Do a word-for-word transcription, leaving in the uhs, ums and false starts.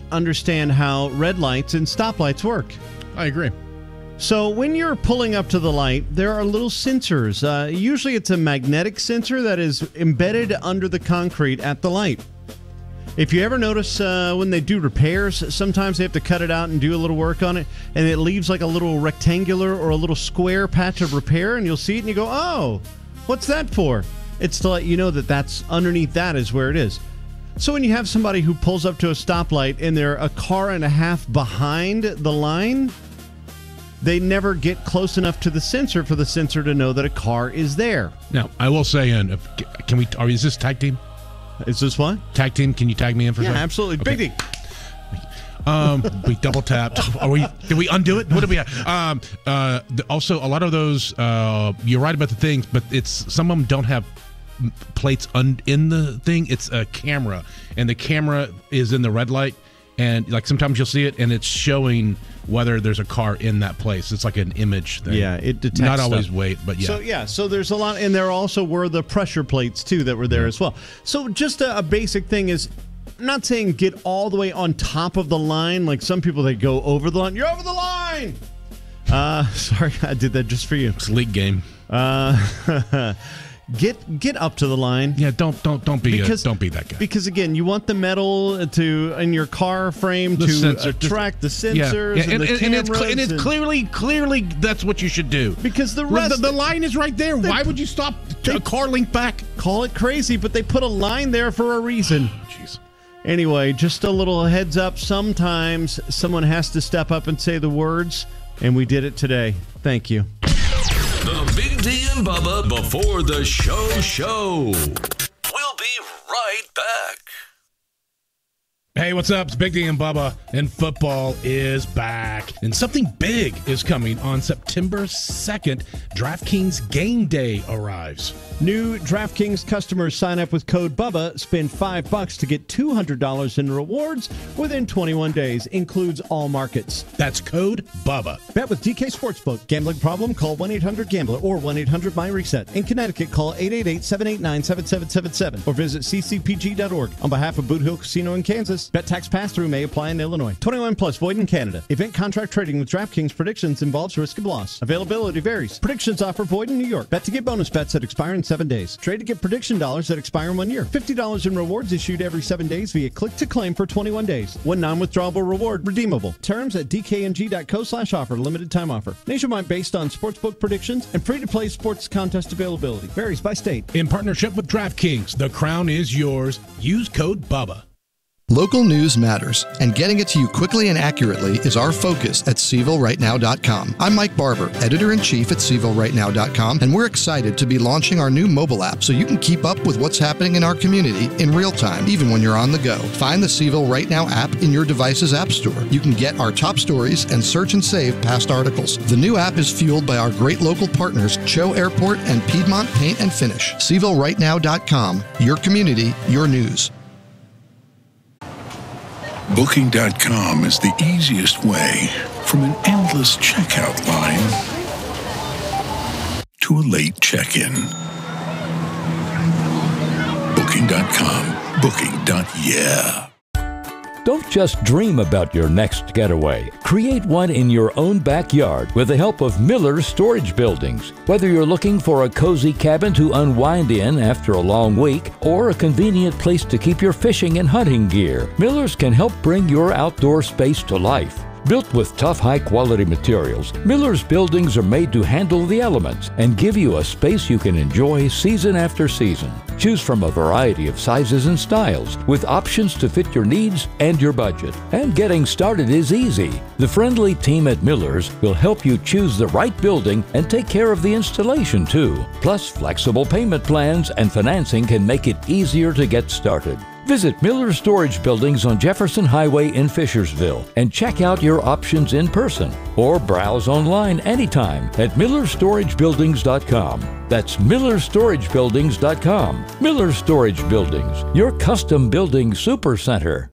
understand how red lights and stoplights work. I agree. So when you're pulling up to the light, there are little sensors. Uh, usually it's a magnetic sensor that is embedded under the concrete at the light. If you ever notice uh, when they do repairs, sometimes they have to cut it out and do a little work on it, and it leaves like a little rectangular or a little square patch of repair, and you'll see it and you go, oh, what's that for? It's to let you know that that's underneath that is where it is. So when you have somebody who pulls up to a stoplight and they're a car and a half behind the line, they never get close enough to the sensor for the sensor to know that a car is there. Now, I will say, in can we? Are is this tag team? Is this what? Tag team? Can you tag me in for? Yeah, a second? absolutely. Okay. Big D. Um, we double tapped. Are we? Did we undo it? What did we have? Um, uh, the, also, a lot of those. Uh, you're right about the things, but it's some of them don't have plates un, in the thing. It's a camera, and the camera is in the red light. And like sometimes you'll see it, and it's showing whether there's a car in that place. It's like an image thing. Yeah, it detects Not always stuff. weight, but yeah. So yeah, so there's a lot, and there also were the pressure plates too that were there yeah. as well. So just a, a basic thing is, I'm not saying get all the way on top of the line. Like some people, they go over the line. You're over the line. Uh, sorry, I did that just for you. It's a league game. Uh, Get get up to the line. Yeah, don't don't don't be because, a, don't be that guy. Because again, you want the metal to in your car frame the to sensor, attract the sensors yeah, yeah. and, and, the and, cameras. And it's, cl- and it's and clearly clearly that's what you should do. Because the rest the, the line is right there. They, Why would you stop they, a car link back? Call it crazy, but they put a line there for a reason. Jeez. Anyway, just a little heads up. Sometimes someone has to step up and say the words, and we did it today. Thank you. The Big D and Bubba before the show show. We'll be right back. Hey, what's up? It's Big D and Bubba, and football is back. And something big is coming on September second. DraftKings Game Day arrives. New DraftKings customers sign up with code BUBBA, spend five bucks to get two hundred dollars in rewards within twenty-one days. Includes all markets. That's code BUBBA. Bet with D K Sportsbook. Gambling problem? Call one eight hundred gambler or one eight hundred my reset. In Connecticut, call eight eight eight, seven eight nine, seven seven seven seven or visit c c p g dot org. On behalf of Boot Hill Casino in Kansas, bet tax pass-through may apply in Illinois. twenty-one plus void in Canada. Event contract trading with DraftKings predictions involves risk of loss. Availability varies. Predictions offer void in New York. Bet to get bonus bets that expire in seven days. Trade to get prediction dollars that expire in one year. fifty dollars in rewards issued every seven days via click to claim for twenty-one days. One non-withdrawable reward redeemable. Terms at d k n g dot co slash offer. Limited time offer. Nationwide based on sportsbook predictions and free-to-play sports contest availability. Varies by state. In partnership with DraftKings, the crown is yours. Use code BUBBA. Local news matters, and getting it to you quickly and accurately is our focus at Seville Right Now dot com. I'm Mike Barber, Editor-in-Chief at Seville Right Now dot com, and we're excited to be launching our new mobile app so you can keep up with what's happening in our community in real time, even when you're on the go. Find the Seville Right Now app in your device's app store. You can get our top stories and search and save past articles. The new app is fueled by our great local partners, Cho Airport and Piedmont Paint and Finish. Seville Right Now dot com, your community, your news. Booking dot com is the easiest way from an endless checkout line to a late check-in. Booking dot com. Booking. Yeah. Don't just dream about your next getaway. Create one in your own backyard with the help of Miller's Storage Buildings. Whether you're looking for a cozy cabin to unwind in after a long week or a convenient place to keep your fishing and hunting gear, Miller's can help bring your outdoor space to life. Built with tough, high-quality materials, Miller's buildings are made to handle the elements and give you a space you can enjoy season after season. Choose from a variety of sizes and styles with options to fit your needs and your budget. And getting started is easy. The friendly team at Miller's will help you choose the right building and take care of the installation too. Plus, flexible payment plans and financing can make it easier to get started. Visit Miller's Storage Buildings on Jefferson Highway in Fishersville and check out your options in person or browse online anytime at miller storage buildings dot com. That's miller storage buildings dot com. Miller Storage Buildings, your custom building supercenter.